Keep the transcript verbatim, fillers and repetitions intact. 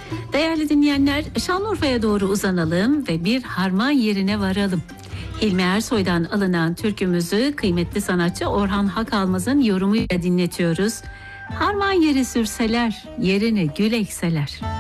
Değerli dinleyenler, Şanlıurfa'ya doğru uzanalım ve bir harman yerine varalım. Hilmi Ersoy'dan alınan türkümüzü kıymetli sanatçı Orhan Hakalmaz'ın yorumuyla dinletiyoruz. Harman yeri sürseler, yerine gül ekseler.